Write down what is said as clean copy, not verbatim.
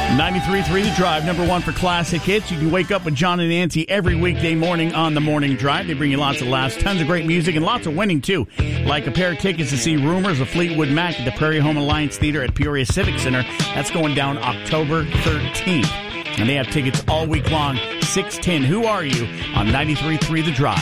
93.3 The Drive, number one for classic hits. You can wake up with John and Nancy every weekday morning on the Morning Drive. They bring you lots of laughs, tons of great music, and lots of winning, too. Like a pair of tickets to see Rumors of Fleetwood Mac at the Prairie Home Alliance Theater at Peoria Civic Center. That's going down October 13th. And they have tickets all week long, 6:10. Who Are You? On 93.3 The Drive.